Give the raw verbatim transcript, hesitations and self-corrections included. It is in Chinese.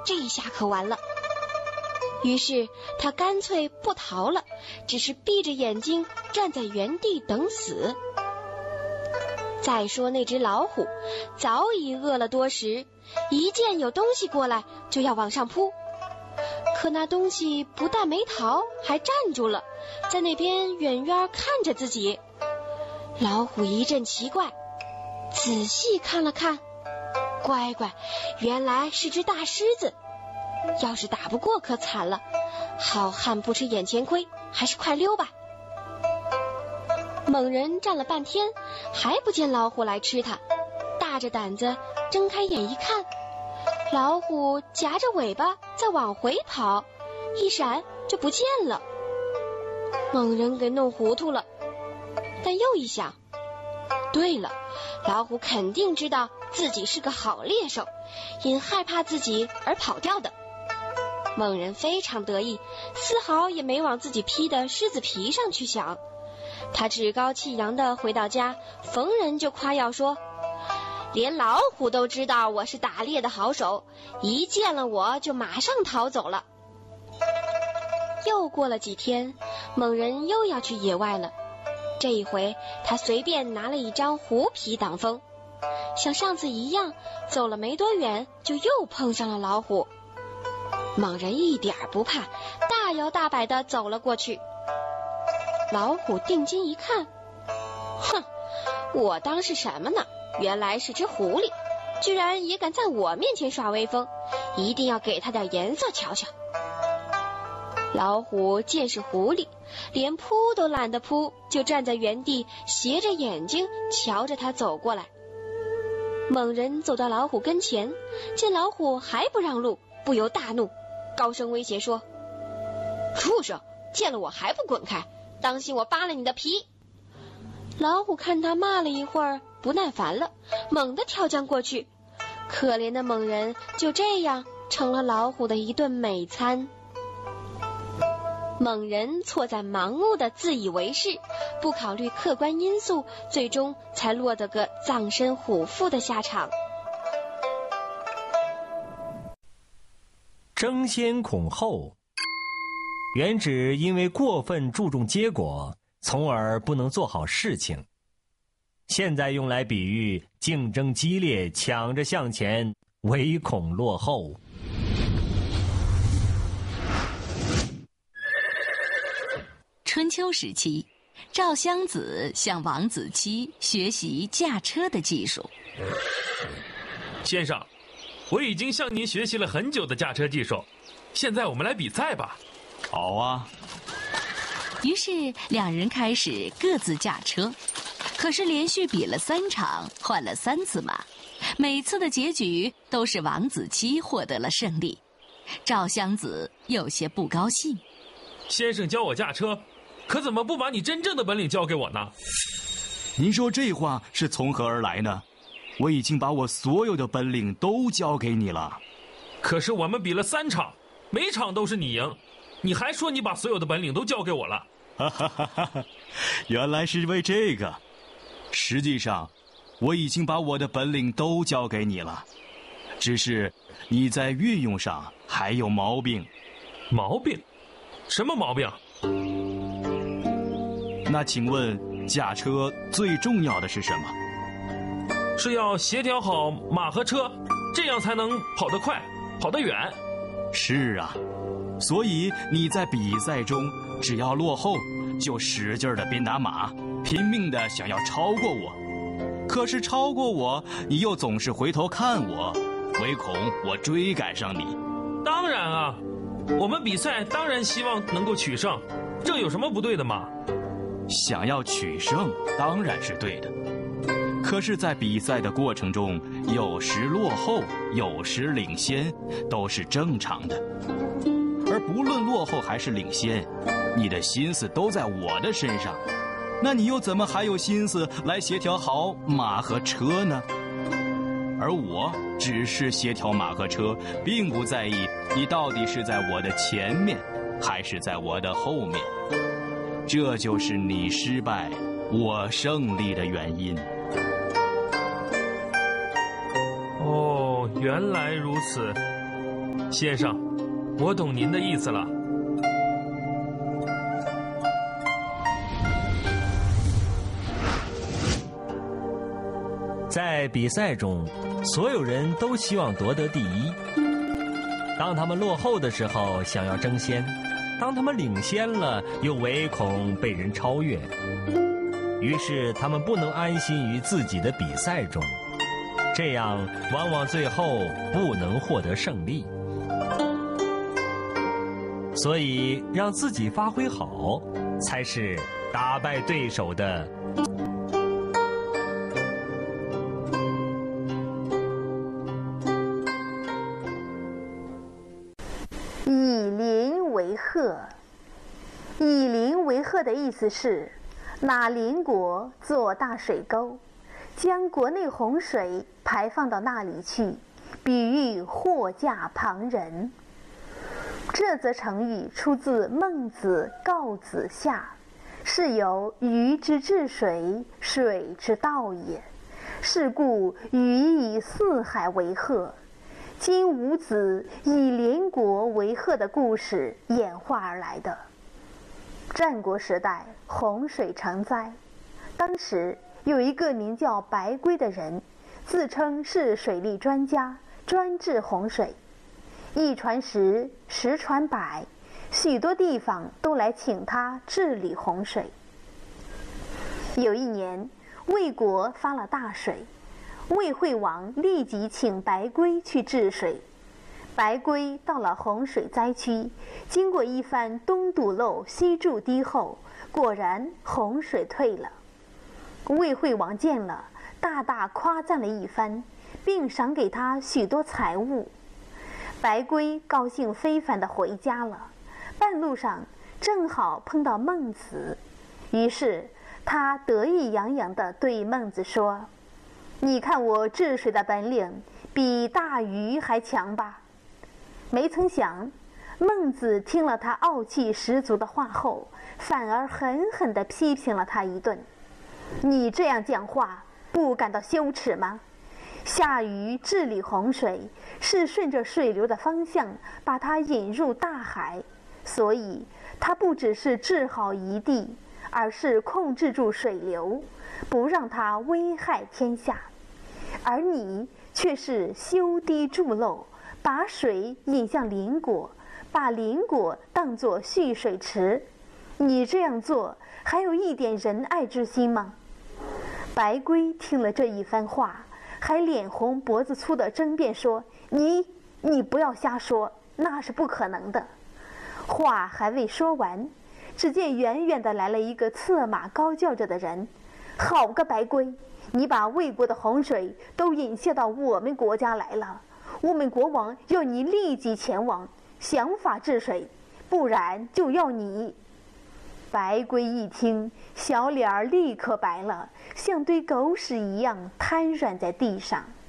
这下可完了。于是他干脆不逃了，只是闭着眼睛站在原地等死。再说那只老虎早已饿了多时，一见有东西过来就要往上扑，可那东西不但没逃，还站住了，在那边远远看着自己。老虎一阵奇怪，仔细看了看，乖乖，原来是只大狮子。要是打不过可惨了，好汉不吃眼前亏，还是快溜吧。猛人站了半天，还不见老虎来吃他，大着胆子睁开眼一看，老虎夹着尾巴在往回跑，一闪就不见了。猛人给弄糊涂了，但又一想，对了，老虎肯定知道自己是个好猎手，因害怕自己而跑掉的。猛人非常得意，丝毫也没往自己披的狮子皮上去想。他趾高气扬地回到家，逢人就夸耀说，连老虎都知道我是打猎的好手，一见了我就马上逃走了。又过了几天，猛人又要去野外了。这一回他随便拿了一张狐皮挡风，像上次一样，走了没多远就又碰上了老虎。猛人一点不怕，大摇大摆地走了过去。老虎定睛一看，哼，我当是什么呢？原来是只狐狸，居然也敢在我面前耍威风，一定要给他点颜色瞧瞧。老虎见是狐狸，连扑都懒得扑，就站在原地，斜着眼睛瞧着他走过来。猛人走到老虎跟前，见老虎还不让路，不由大怒，高声威胁说，畜生，见了我还不滚开，当心我扒了你的皮。老虎看他骂了一会儿，不耐烦了，猛地跳将过去。可怜的猛人就这样成了老虎的一顿美餐。猛人错在盲目的自以为是，不考虑客观因素，最终才落得个葬身虎腹的下场。 争先恐后，原指因为过分注重结果，从而不能做好事情。现在用来比喻竞争激烈，抢着向前，唯恐落后。 春秋时期，赵襄子向王子期学习驾车的技术。 先生，我已经向您学习了很久的驾车技术，现在我们来比赛吧。 好啊。 于是两人开始各自驾车，可是连续比了三场，换了三次马，每次的结局都是王子期获得了胜利。赵襄子有些不高兴。 先生教我驾车，可怎么不把你真正的本领教给我呢？ 您说这话是从何而来呢？我已经把我所有的本领都教给你了。 可是我们比了三场，每场都是你赢，你还说你把所有的本领都教给我了。 哈哈哈哈，原来是为这个。实际上我已经把我的本领都教给你了，只是你在运用上还有毛病。 毛病？什么毛病？ 那请问驾车最重要的是什么？ 是要协调好马和车，这样才能跑得快，跑得远。 是啊，所以你在比赛中只要落后，就使劲地鞭打马，拼命地想要超过我。可是超过我，你又总是回头看我，唯恐我追赶上你。 当然啊，我们比赛当然希望能够取胜，这有什么不对的吗？ 想要取胜当然是对的，可是在比赛的过程中，有时落后，有时领先，都是正常的。而不论落后还是领先，你的心思都在我的身上，那你又怎么还有心思来协调好马和车呢？而我只是协调马和车，并不在意你到底是在我的前面还是在我的后面。这就是你失败我胜利的原因。 哦，原来如此。 先生，我懂您的意思了。 在比赛中，所有人都希望夺得第一。当他们落后的时候，想要争先；当他们领先了，又唯恐被人超越。于是，他们不能安心于自己的比赛中，这样往往最后不能获得胜利。所以，让自己发挥好，才是打败对手的以邻为壑。以邻为壑的意思是，拿邻国做大水沟，将国内洪水排放到那里去，比喻祸驾旁人。这则成语出自《孟子·告子下》，是由禹之治水，水之道也。是故禹以四海为壑。今伍子以邻国为壑的故事演化而来的。战国时代洪水成灾，当时有一个名叫白圭的人，自称是水利专家，专治洪水。一传十，十传百，许多地方都来请他治理洪水。有一年，魏国发了大水，魏惠王立即请白圭去治水。白圭到了洪水灾区，经过一番东堵漏西筑堤后，果然洪水退了。魏惠王见了，大大夸赞了一番，并赏给他许多财物。白圭高兴非凡地回家了，半路上正好碰到孟子，于是他得意洋洋地对孟子说：“你看我治水的本领比大禹还强吧？”没曾想，孟子听了他傲气十足的话后，反而狠狠地批评了他一顿：“你这样讲话，不感到羞耻吗？夏禹治理洪水，是顺着水流的方向把它引入大海，所以他不只是治好一地，而是控制住水流，不让它危害天下。而你却是修堤筑漏，把水引向邻国，把邻国当作蓄水池，你这样做还有一点仁爱之心吗？”白圭听了这一番话，还脸红脖子粗地争辩说：“你你不要瞎说，那是不可能的。”话还未说完，只见远远地来了一个策马高叫着的人：“好个白圭，你把魏国的洪水都引泄到我们国家来了，我们国王要你立即前往，想法治水，不然就要你。”白圭一听，小脸儿立刻白了，像堆狗屎一样瘫软在地上。